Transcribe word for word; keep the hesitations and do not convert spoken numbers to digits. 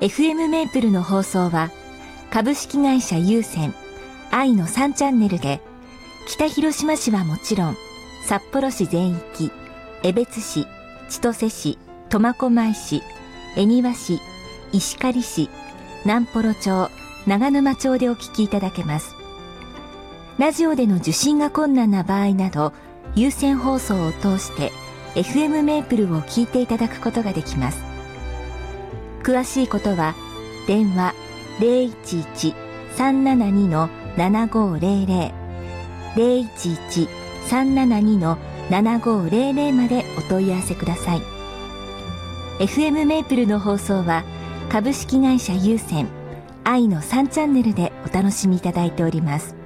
エフエム メープルの放送は株式会社有線愛のさんチャンネルで北広島市はもちろん札幌市全域、江別市、千歳市、苫小牧市、恵庭市、石狩市、南幌町、長沼町でお聞きいただけます。ラジオでの受信が困難な場合など有線放送を通して エフエム メープルを聞いていただくことができます。詳しいことは電話 ゼロいちいち さんななに ななごゼロゼロ ゼロいちいち さんななに ななごゼロゼロまでお問い合わせください。 エフエム メープルの放送は株式会社有線愛のさんチャンネルでお楽しみいただいております。